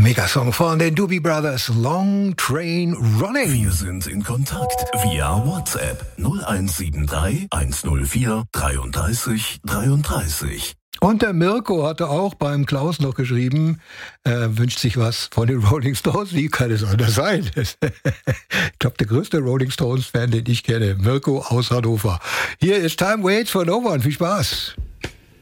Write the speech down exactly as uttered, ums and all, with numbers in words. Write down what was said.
Megasong von den Doobie Brothers, Long Train Running. Wir sind in Kontakt via WhatsApp null eins sieben drei eins null vier dreiunddreißig dreiunddreißig. Und der Mirko hatte auch beim Klaus noch geschrieben, er wünscht sich was von den Rolling Stones. Wie kann es anders sein? Ich glaube, der größte Rolling Stones-Fan, den ich kenne, Mirko aus Hannover. Hier ist Time Waits for No One. Viel Spaß.